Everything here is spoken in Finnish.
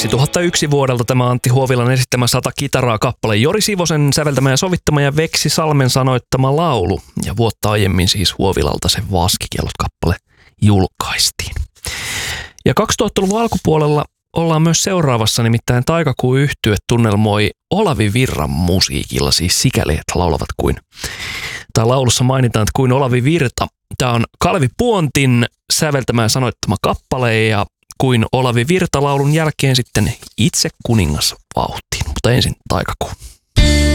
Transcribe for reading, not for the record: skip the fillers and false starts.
2001 vuodelta tämä Antti Huovilan esittämä 100 kitaraa kappale, Jori Sivosen säveltämä ja sovittama ja Veksi Salmen sanoittama laulu. Ja vuotta aiemmin siis Huovilalta se Vaskikiellot-kappale julkaistiin. Ja 2000-luvun alkupuolella ollaan myös seuraavassa, nimittäin Taikakuu-yhtye tunnelmoi Olavi Virran musiikilla, siis sikäli, että laulavat kuin, tai laulussa mainitaan, että kuin Olavi Virta. Tämä on Kalvi Puontin säveltämä ja sanoittama kappale, ja kuin Olavi Virta laulun jälkeen sitten Itse kuningas vauhtiin, mutta ensin Taikakuu.